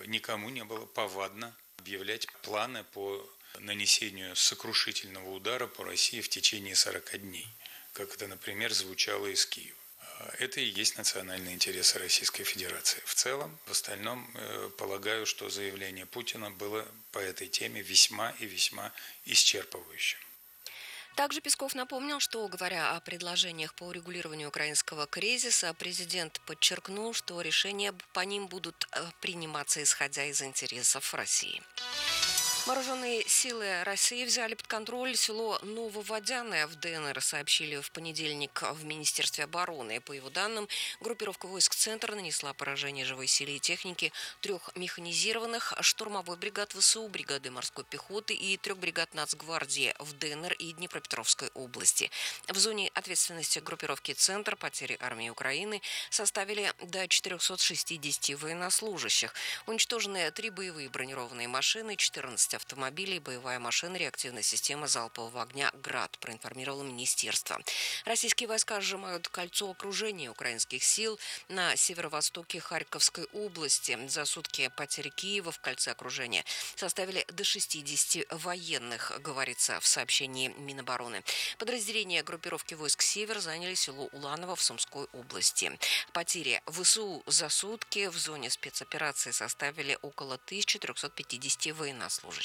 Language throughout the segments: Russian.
никому не было повадно объявлять планы по нанесению сокрушительного удара по России в течение 40 дней, как это, например, звучало из Киева. Это и есть национальные интересы Российской Федерации. В целом, в остальном, полагаю, что заявление Путина было по этой теме весьма и весьма исчерпывающим. Также Песков напомнил, что, говоря о предложениях по урегулированию украинского кризиса, президент подчеркнул, что решения по ним будут приниматься исходя из интересов России. Вооруженные силы России взяли под контроль село Нововодяное в ДНР, сообщили в понедельник в Министерстве обороны. По его данным, группировка войск «Центр» нанесла поражение живой силе и технике 3 механизированных штурмовой бригад ВСУ, бригады морской пехоты и 3 бригад Нацгвардии в ДНР и Днепропетровской области. В зоне ответственности группировки «Центр» потери армии Украины составили до 460 военнослужащих. Уничтожены 3 боевые бронированные машины, 14 автомобилей, боевая машина, реактивная система залпового огня «Град», проинформировало министерство. Российские войска сжимают кольцо окружения украинских сил на северо-востоке Харьковской области. За сутки потери Киева в кольце окружения составили до 60 военных, говорится в сообщении Минобороны. Подразделения группировки войск «Север» заняли село Уланово в Сумской области. Потери ВСУ за сутки в зоне спецоперации составили около 1350 военнослужащих.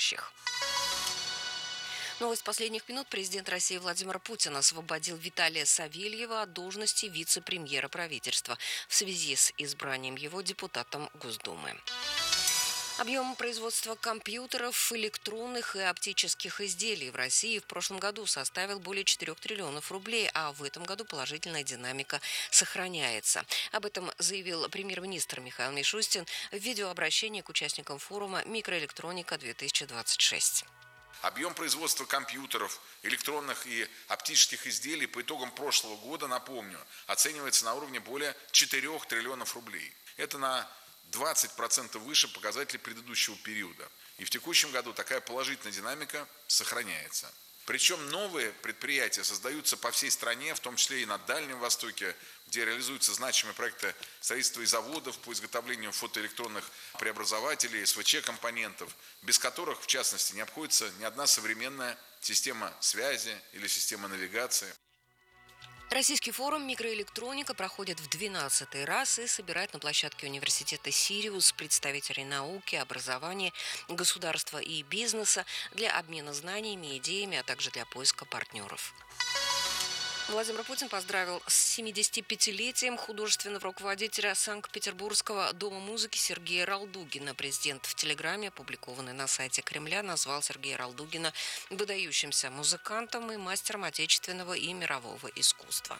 Новость последних минут. Президент России Владимир Путин освободил Виталия Савельева от должности вице-премьера правительства в связи с избранием его депутатом Госдумы. Объем производства компьютеров, электронных и оптических изделий в России в прошлом году составил более 4 триллионов рублей, а в этом году положительная динамика сохраняется. Об этом заявил премьер-министр Михаил Мишустин в видеообращении к участникам форума «Микроэлектроника-2026». Объем производства компьютеров, электронных и оптических изделий по итогам прошлого года, напомню, оценивается на уровне более 4 триллионов рублей. Это на 20% выше показателей предыдущего периода. И в текущем году такая положительная динамика сохраняется. Причем новые предприятия создаются по всей стране, в том числе и на Дальнем Востоке, где реализуются значимые проекты строительства и заводов по изготовлению фотоэлектронных преобразователей, СВЧ-компонентов, без которых, в частности, не обходится ни одна современная система связи или система навигации. Российский форум «Микроэлектроника» проходит в 12-й раз и собирает на площадке университета «Сириус» представителей науки, образования, государства и бизнеса для обмена знаниями и идеями, а также для поиска партнеров. Владимир Путин поздравил с 75-летием художественного руководителя Санкт-Петербургского дома музыки Сергея Ралдугина. Президент в телеграмме, опубликованной на сайте Кремля, назвал Сергея Ралдугина выдающимся музыкантом и мастером отечественного и мирового искусства.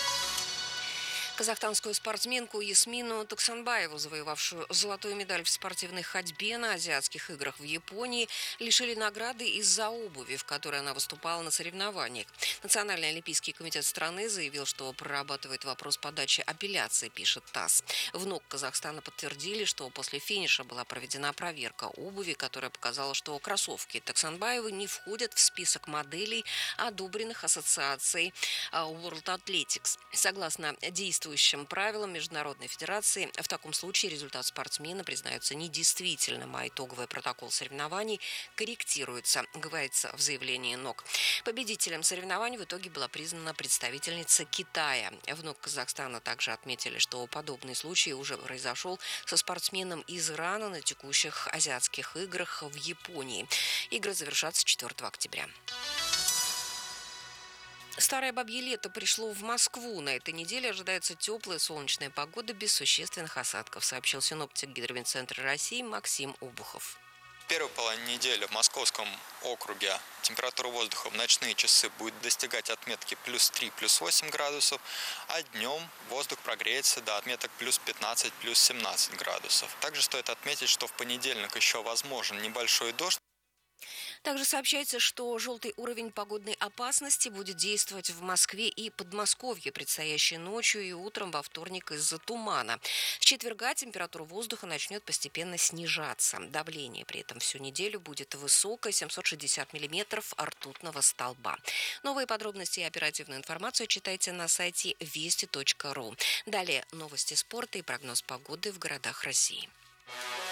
Казахстанскую спортсменку Ясмину Туксанбаеву, завоевавшую золотую медаль в спортивной ходьбе на Азиатских играх в Японии, лишили награды из-за обуви, в которой она выступала на соревнованиях. Национальный олимпийский комитет страны заявил, что прорабатывает вопрос подачи апелляции, пишет ТАСС. В НОК Казахстана подтвердили, что после финиша была проведена проверка обуви, которая показала, что кроссовки Туксанбаевой не входят в список моделей, одобренных ассоциацией World Athletics. Согласно действующим правилам Международной Федерации, в таком случае результат спортсмена признается недействительным, а итоговый протокол соревнований корректируется, говорится в заявлении НОК. Победителем соревнований в итоге была признана представительница Китая. В НОК Казахстана также отметили, что подобный случай уже произошел со спортсменом из Ирана на текущих азиатских играх в Японии. Игры завершатся 4 октября. Старое бабье лето пришло в Москву. На этой неделе ожидается теплая солнечная погода без существенных осадков, сообщил синоптик Гидромедцентра России Максим Обухов. В первой половине недели в Московском округе температура воздуха в ночные часы будет достигать отметки плюс 3, плюс 8 градусов, а днем воздух прогреется до отметок плюс 15, плюс 17 градусов. Также стоит отметить, что в понедельник еще возможен небольшой дождь. Также сообщается, что желтый уровень погодной опасности будет действовать в Москве и Подмосковье предстоящей ночью и утром во вторник из-за тумана. С четверга температура воздуха начнет постепенно снижаться. Давление при этом всю неделю будет высокое, 760 миллиметров ртутного столба. Новые подробности и оперативную информацию читайте на сайте вести.ру. Далее новости спорта и прогноз погоды в городах России.